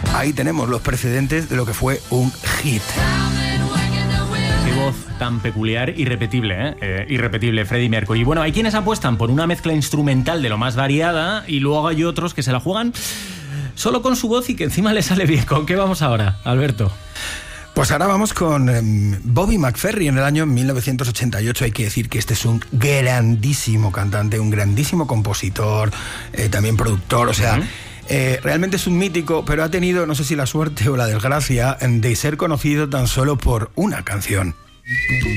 ahí tenemos los precedentes de lo que fue un hit. Qué voz tan peculiar, irrepetible, irrepetible, Freddie Mercury. Y bueno, hay quienes apuestan por una mezcla instrumental de lo más variada y luego hay otros que se la juegan solo con su voz y que encima le sale bien. ¿Con qué vamos ahora, Alberto? Pues ahora vamos con Bobby McFerrin en el año 1988. Hay que decir que este es un grandísimo cantante, un grandísimo compositor, también productor, o sea... realmente es un mítico, pero ha tenido, no sé si la suerte o la desgracia, de ser conocido tan solo por una canción.